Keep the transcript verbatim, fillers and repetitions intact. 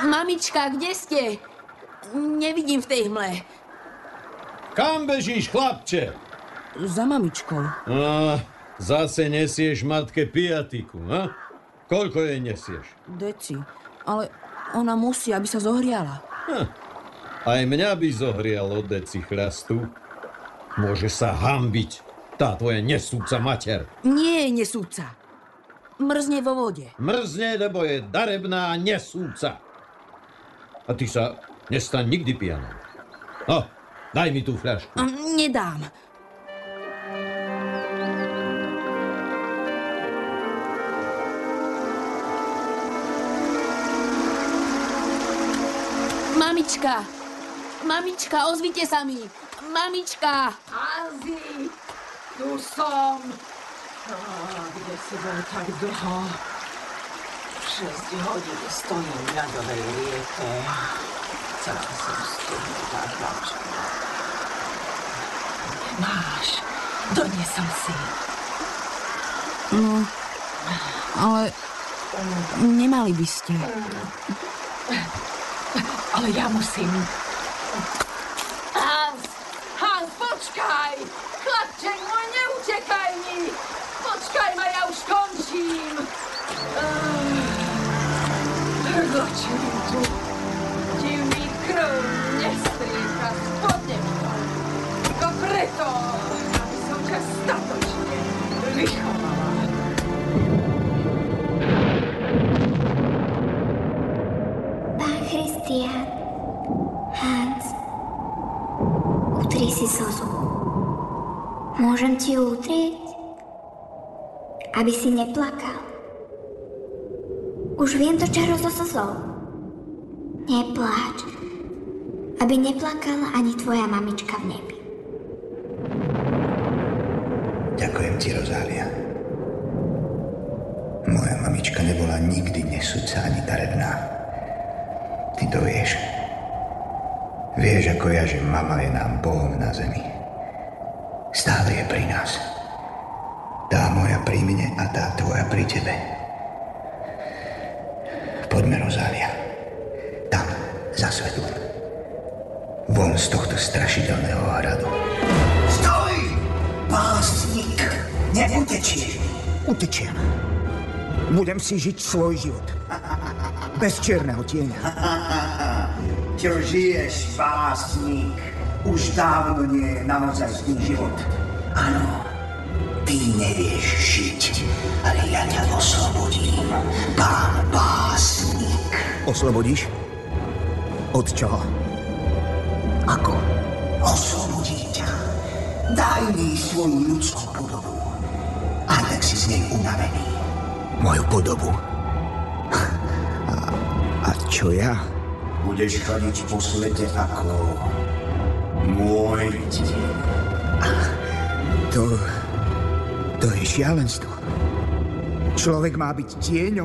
Mamička, kde ste? Nevidím v tej hmle. Kam bežíš, chlapče? Za mamičkou. Á, zase nesieš matke piatiku, ha? Koľko jej nesieš? Deci, ale ona musí, aby sa zohriala. Hm. Aj mňa by zohrialo deci chlastu. Môže sa hanbiť tá tvoja nesúca mater. Nie je nesúca. Mrzne vo vode. Mrzne, lebo je darebná nesúca. A ty sa nestaň nikdy pijanou. No, daj mi tú fľašku. Nedám. Mamička! Mamička, ozvite sa mi! Mamička! Hanzi, tu som. Á, kde si bol tak dlho? Šesť hodín stojím v ľadovej rieke. Celá som stuhnutá tlačená. Máš, doniesol si. No, ale nemali by ste. Ale ja musím. Hans! Hans, počkaj! Chlapček môj, neutekaj mi! Počkaj ma, ja už končím! Hrdočím tu. Divný krv nestrieka spodne mi to. Iba preto, aby som ťa statočne vychovala. Pán Christian, Hans, utri si slzu. Môžem ti ju utrieť? Aby si neplakal. Už viem to čaro so slzou. Nepláč. Aby neplakala ani tvoja mamička v nebi. Ďakujem ti, Rozália. Moja mamička nebola nikdy nesúca ani darebná. Ty to vieš. Vieš ako ja, že mama je nám Bohom na zemi. Stále je pri nás. Tá moja pri mne a tá tvoja pri tebe. Poďme, Rozália. Tam, za svetlom. Von z tohto strašidelného hradu. Stoj! Pásnik! Neutečieš! Utečiem. Budem si žiť svoj život. Bez čierneho tieňa. Čo žiješ, pásnik? Už dávno nie je naozajstný život. Áno, ty nevieš žiť, ale ja ťa oslobodím, pán pásnik. Oslobodíš? Od čoho? Ako? Oslobodím ťa. Daj mi svoju ľudskú podobu. Aj tak si z nej unavený. Moju podobu? A, a čo ja? Budeš chodiť po svete ako môj deň. To... to je šialenstvo. Človek má byť tieňom